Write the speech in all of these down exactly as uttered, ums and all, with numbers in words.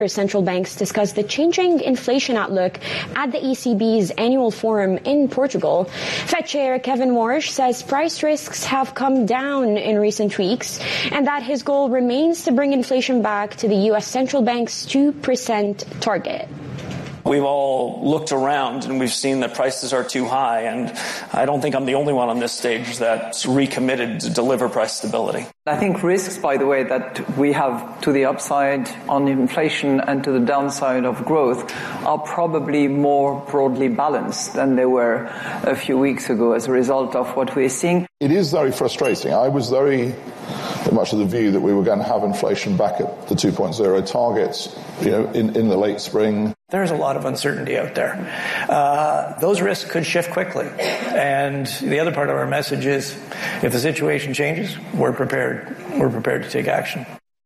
Central banks discussed the changing inflation outlook at the E C B's annual forum in Portugal. Fed Chair Kevin Warsh says price risks have come down in recent weeks and that his goal remains to bring inflation back to the U S Central Bank's two percent target. We've all looked around and we've seen that prices are too high, and I don't think I'm the only one on this stage that's recommitted to deliver price stability. I think risks, by the way, that we have to the upside on inflation and to the downside of growth are probably more broadly balanced than they were a few weeks ago as a result of what we're seeing. It is very frustrating. I was very much of the view that we were going to have inflation back at the two point oh targets, you know, in, in the late spring. There's a lot of uncertainty out there. Uh, those risks could shift quickly. And the other part of our message is if the situation changes, we're prepared. We're prepared to take action.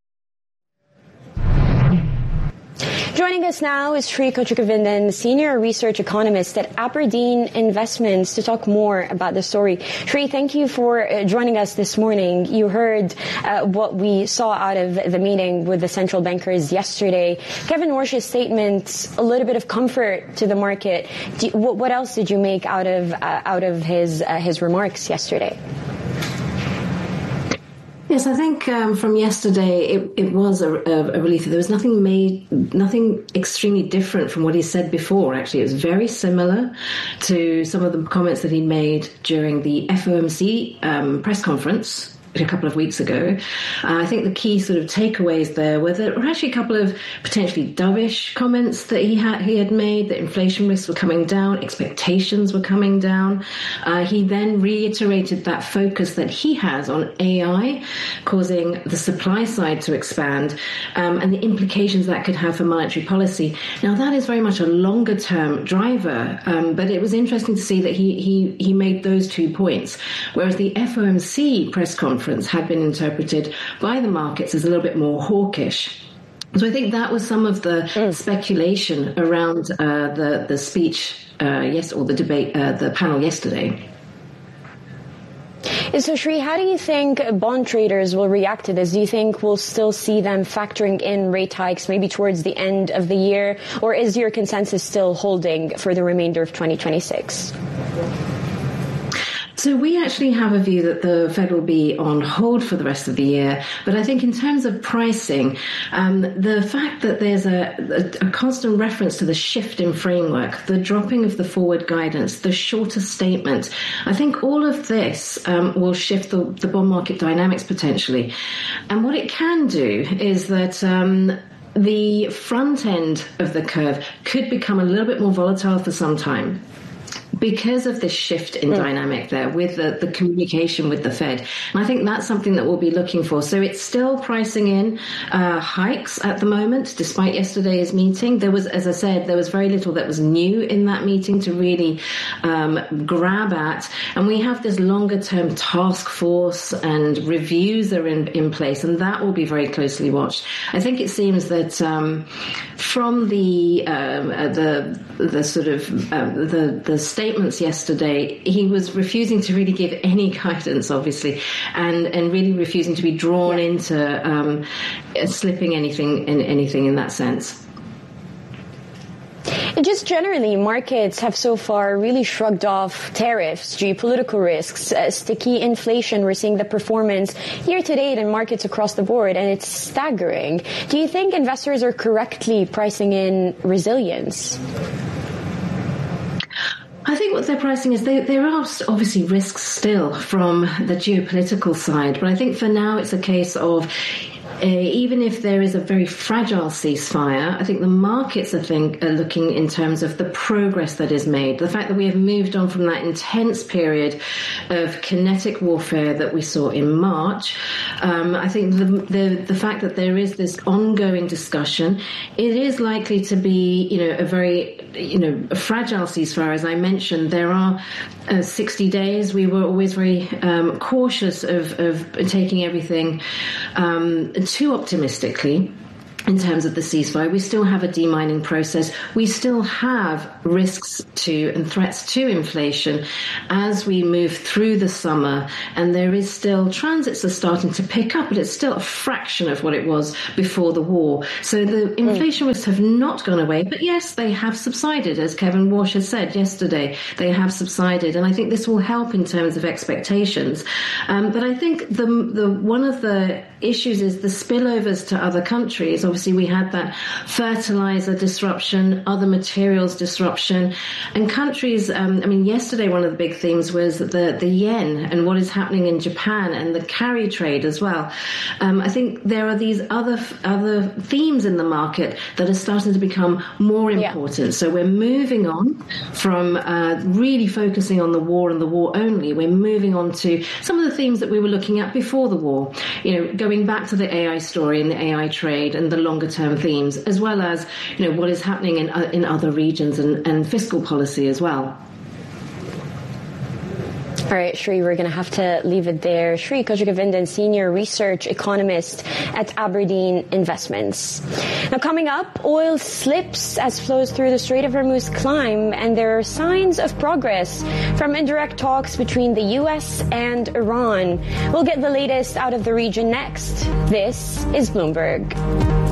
Joining us now is Sri Kochikavindan, Senior Research Economist at Aberdeen Investments, to talk more about the story. Sri, thank you for uh, joining us this morning. You heard uh, what we saw out of the meeting with the central bankers yesterday. Kevin Warsh's statement, a little bit of comfort to the market. Do, what, what else did you make out of uh, out of his uh, his remarks yesterday? Yes, I think um, from yesterday it, it was a, a relief. There was nothing made, nothing extremely different from what he said before. Actually, it was very similar to some of the comments that he made during the F O M C um, press conference a couple of weeks ago. Uh, I think the key sort of takeaways there were there were actually a couple of potentially dovish comments that he had he had made, that inflation risks were coming down, expectations were coming down. Uh, he then reiterated that focus that he has on A I causing the supply side to expand, um, and the implications that could have for monetary policy. Now, that is very much a longer term driver, um, but it was interesting to see that he, he, he made those two points, whereas the F O M C press conference had been interpreted by the markets as a little bit more hawkish. So I think that was some of the mm. speculation around uh, the the speech, uh, yes, or the debate, uh, the panel yesterday. So, Sri, how do you think bond traders will react to this? Do you think we'll still see them factoring in rate hikes maybe towards the end of the year, or is your consensus still holding for the remainder of twenty twenty-six? So we actually have a view that the Fed will be on hold for the rest of the year. But I think in terms of pricing, um, the fact that there's a, a, a constant reference to the shift in framework, the dropping of the forward guidance, the shorter statement, I think all of this um, will shift the, the bond market dynamics potentially. And what it can do is that um, the front end of the curve could become a little bit more volatile for some time, because of this shift in mm. dynamic there with the, the communication with the Fed. And I think that's something that we'll be looking for. So it's still pricing in uh, hikes at the moment, despite yesterday's meeting. There was, as I said, there was very little that was new in that meeting to really um, grab at. And we have this longer term task force and reviews are in, in place, and that will be very closely watched. I think it seems that um, from the, um, uh, the, the sort of, um, the, the state statements yesterday, he was refusing to really give any guidance, obviously, and, and really refusing to be drawn yeah. into um, slipping anything in anything in that sense. And just generally, markets have so far really shrugged off tariffs, geopolitical risks, uh, sticky inflation. We're seeing the performance year to date in markets across the board, and it's staggering. Do you think investors are correctly pricing in resilience? I think what they're pricing is they, there are obviously risks still from the geopolitical side, but I think for now it's a case of Uh, even if there is a very fragile ceasefire, I think the markets are, think, are looking in terms of the progress that is made. The fact that we have moved on from that intense period of kinetic warfare that we saw in March. Um, I think the, the the fact that there is this ongoing discussion, it is likely to be, you know, a very, you know, a fragile ceasefire. As I mentioned, there are uh, sixty days. We were always very um, cautious of, of taking everything um, too optimistically. in terms of the ceasefire. We still have a demining process. We still have risks to and threats to inflation as we move through the summer. And there is still, transits are starting to pick up, but it's still a fraction of what it was before the war. So the inflation risks have not gone away, but yes, they have subsided. As Kevin Walsh has said yesterday, they have subsided. And I think this will help in terms of expectations. Um, but I think the, the one of the issues is the spillovers to other countries. Obviously, we had that fertilizer disruption, other materials disruption, and countries, um, I mean, yesterday one of the big themes was the, the yen and what is happening in Japan and the carry trade as well. Um, I think there are these other other themes in the market that are starting to become more important. Yeah. So we're moving on from uh, really focusing on the war and the war only. We're moving on to some of the themes that we were looking at before the war, you know, going back to the A I story and the A I trade and the longer term themes, as well as, you know, what is happening in uh, in other regions and, and fiscal policy as well. All right, Shri, we're going to have to leave it there. Shri Kochagovindan, Senior Research Economist at Aberdeen Investments. Now, coming up, oil slips as flows through the Strait of Hormuz climb, and there are signs of progress from indirect talks between the U S and Iran. We'll get the latest out of the region next. This is Bloomberg.